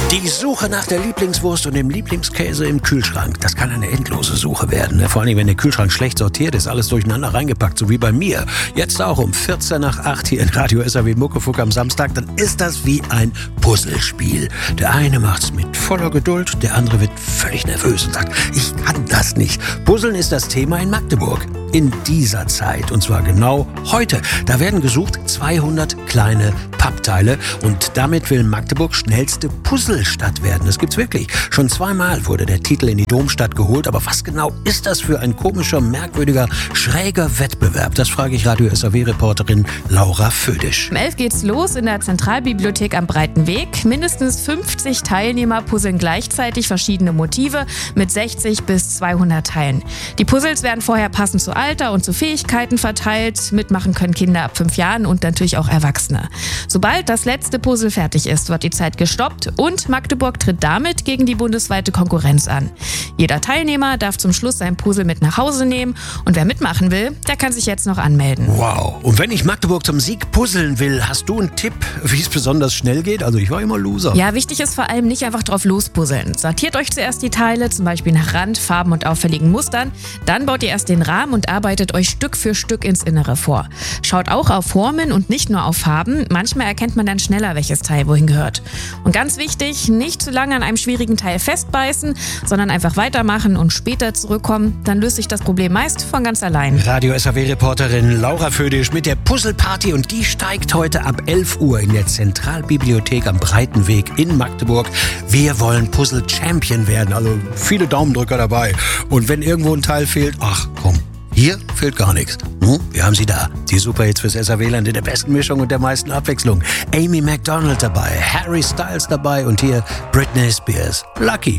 Die Suche nach der Lieblingswurst und dem Lieblingskäse im Kühlschrank, das kann eine endlose Suche werden. Vor allem, wenn der Kühlschrank schlecht sortiert ist, alles durcheinander reingepackt, so wie bei mir. Jetzt auch um 8:14 hier in Radio SAW Muckefuck am Samstag, dann ist das wie ein Puzzlespiel. Der eine macht's mit voller Geduld, der andere wird völlig nervös und sagt, ich kann das nicht. Puzzeln ist das Thema in Magdeburg. In dieser Zeit, und zwar genau heute. Da werden gesucht 200 kleine Pappteile und damit will Magdeburg schnellste Puzzlestadt werden. Das gibt's wirklich. Schon zweimal wurde der Titel in die Domstadt geholt, aber was genau ist das für ein komischer, merkwürdiger, schräger Wettbewerb? Das frage ich Radio SAW-Reporterin Laura Födisch. Um 11 geht's los in der Zentralbibliothek am Breiten Weg. Mindestens 50 Teilnehmer puzzeln gleichzeitig verschiedene Motive mit 60 bis 200 Teilen. Die Puzzles werden vorher passend zu Alter und zu Fähigkeiten verteilt. Mitmachen können Kinder ab 5 Jahren und natürlich auch Erwachsene. Sobald das letzte Puzzle fertig ist, wird die Zeit gestoppt und Magdeburg tritt damit gegen die bundesweite Konkurrenz an. Jeder Teilnehmer darf zum Schluss sein Puzzle mit nach Hause nehmen und wer mitmachen will, der kann sich jetzt noch anmelden. Wow. Und wenn ich Magdeburg zum Sieg puzzeln will, hast du einen Tipp, wie es besonders schnell geht? Also ich war immer Loser. Ja, wichtig ist vor allem nicht einfach drauf lospuzzeln. Sortiert euch zuerst die Teile, zum Beispiel nach Rand, Farben und auffälligen Mustern. Dann baut ihr erst den Rahmen und arbeitet euch Stück für Stück ins Innere vor. Schaut auch auf Formen und nicht nur auf Farben. Manchmal erkennt man dann schneller, welches Teil wohin gehört. Und ganz wichtig, nicht zu lange an einem schwierigen Teil festbeißen, sondern einfach weitermachen und später zurückkommen. Dann löst sich das Problem meist von ganz allein. Radio SAW-Reporterin Laura Födisch mit der Puzzleparty und die steigt heute ab 11 Uhr in der Zentralbibliothek am Breiten Weg in Magdeburg. Wir wollen Puzzle-Champion werden, also viele Daumendrücker dabei. Und wenn irgendwo ein Teil fehlt, ach komm, hier fehlt gar nichts. Wir haben sie da. Die Superhits fürs SAW-Land in der besten Mischung und der meisten Abwechslung. Amy Macdonald dabei, Harry Styles dabei und hier Britney Spears. Lucky.